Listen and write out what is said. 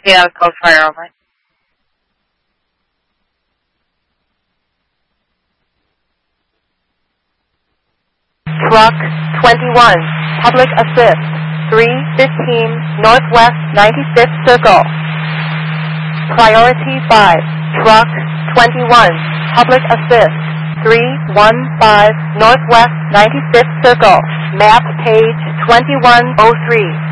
Anything else close fire only. Truck 21, public assist, 315 Northwest 95th Circle. Priority 5, Truck 21, public assist, 315 Northwest 95th Circle. Map page 2103.